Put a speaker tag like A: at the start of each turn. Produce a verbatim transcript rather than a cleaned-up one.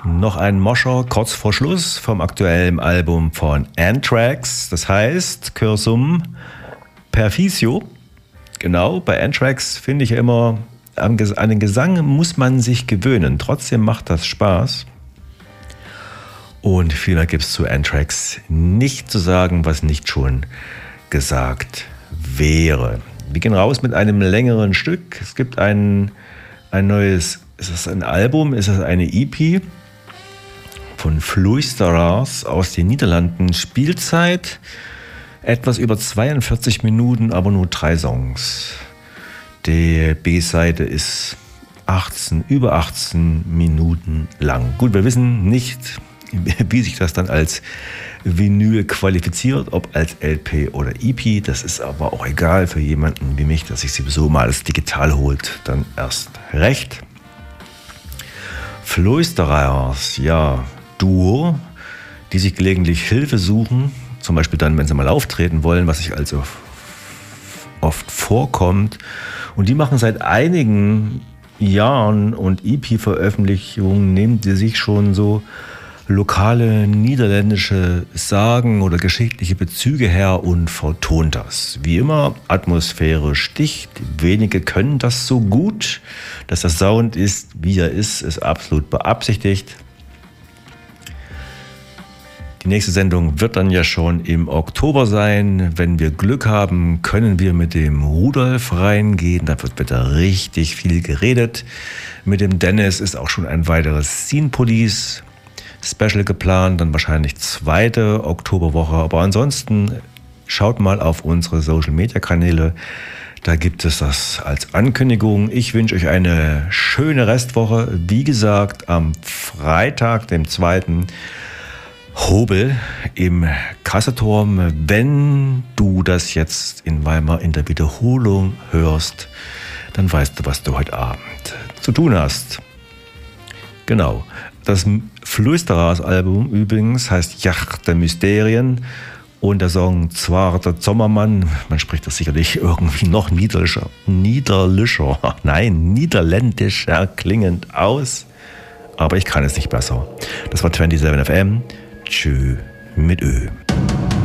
A: Noch ein Moscher kurz vor Schluss vom aktuellen Album von Anthrax. Das heißt, Cursum Perficio. Genau, bei Anthrax finde ich immer, an den Gesang muss man sich gewöhnen. Trotzdem macht das Spaß. Und viel mehr gibt es zu Anthrax nicht zu sagen, was nicht schon gesagt wäre. Wir gehen raus mit einem längeren Stück. Es gibt ein, ein neues, ist das ein Album, ist das eine E P von Fluisteraars aus den Niederlanden. Spielzeit etwas über zweiundvierzig Minuten, aber nur drei Songs. Die B-Seite ist achtzehn, über achtzehn Minuten lang. Gut, wir wissen nicht, wie sich das dann als Vinyl qualifiziert, ob als L P oder E P. Das ist aber auch egal für jemanden wie mich, dass sich sowieso mal alles digital holt, dann erst recht. Fluisteraars, ja, Duo, die sich gelegentlich Hilfe suchen, zum Beispiel dann, wenn sie mal auftreten wollen, was sich also oft vorkommt. Und die machen seit einigen Jahren und E P-Veröffentlichungen, nehmen sie sich schon so lokale niederländische Sagen oder geschichtliche Bezüge her und vertont das. Wie immer, Atmosphäre sticht. Wenige können das so gut. Dass der Sound ist, wie er ist, ist absolut beabsichtigt. Die nächste Sendung wird dann ja schon im Oktober sein. Wenn wir Glück haben, können wir mit dem Rudolf reingehen. Da wird wieder richtig viel geredet. Mit dem Dennis ist auch schon ein weiteres Scene Police Special geplant, dann wahrscheinlich zweite Oktoberwoche. Aber ansonsten schaut mal auf unsere Social-Media-Kanäle. Da gibt es das als Ankündigung. Ich wünsche euch eine schöne Restwoche. Wie gesagt, am Freitag, dem zweiten Hobel im Kasseturm. Wenn du das jetzt in Weimar in der Wiederholung hörst, dann weißt du, was du heute Abend zu tun hast. Genau. Das Fluisteraars-Album übrigens heißt Jacht der Mysterien und der Song Zwarte Zommermann, man spricht das sicherlich irgendwie noch niederlischer, niederlischer, nein, niederländischer klingend aus, aber ich kann es nicht besser. Das war siebenundzwanzig F M. Tschö mit Ö.